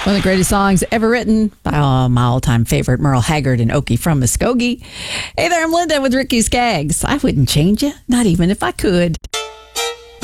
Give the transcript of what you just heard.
One of the greatest songs ever written by my all-time favorite, Merle Haggard and Okie from Muskogee. Hey there, I'm Linda with Ricky Skaggs. I wouldn't change you, not even if I could.